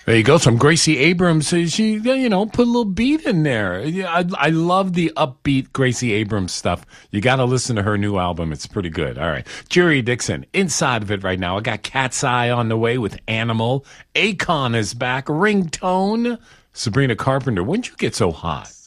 There you go. Some Gracie Abrams. She, put a little beat in there. Yeah, I love the upbeat Gracie Abrams stuff. You got to listen to her new album. It's pretty good. All right. Jerry Dixon, inside of it right now. I got Cat's Eye on the way with Animal. Akon is back. Ringtone. Sabrina Carpenter. When'd you get so hot?